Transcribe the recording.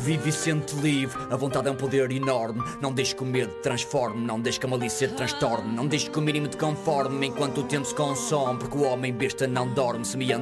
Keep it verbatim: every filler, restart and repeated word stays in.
vive e sente livre. A vontade é um poder enorme. Não deixes que o medo te transforme. Não deixes que a malícia te transtorne. Não deixes que o mínimo te conforme enquanto o tempo se consome. Porque o homem besta não dorme, semeando